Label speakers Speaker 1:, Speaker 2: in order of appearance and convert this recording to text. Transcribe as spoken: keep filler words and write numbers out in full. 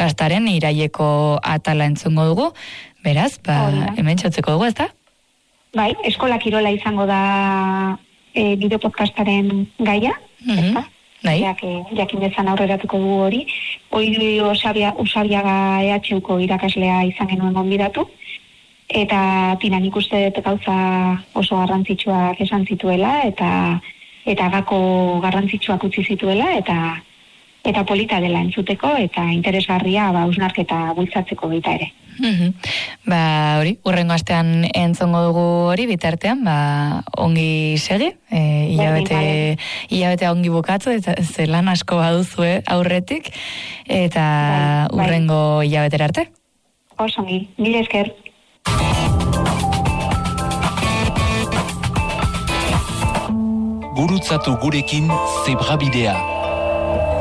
Speaker 1: podcastaren iraileko atala entzungo dugu, beraz, ba, hemen txotzeko dugu, ezta?
Speaker 2: Bai, eskola kirola izango da e, bideo podcastaren gaia,
Speaker 1: mm-hmm.
Speaker 2: ezta?
Speaker 1: Bai.
Speaker 2: Jak, jakin dezan aurreratuko dugu hori. Hoi Usabia, Usabiaga E H Uko irakaslea izan genuen gonbidatu, eta tina nik uste dut gauza oso garrantzitsuak esan zituela, eta eta gako garrantzitsuak utzi zituela, eta eta polita dela entzuteko, eta interesgarria ba, hausnarketa bultzatzeko baita ere.
Speaker 1: Mm-hmm. Ba, hori, urrengo astean entzongo dugu hori, bitartean, ba, ongi segi, e, hilabete, hilabete ongi bukatu, eta zelan asko baduzue aurretik, eta bai, urrengo bai. Hilabetera arte.
Speaker 2: Oso ongi, mila esker.
Speaker 3: Gurutzatu gurekin Zebrabidea.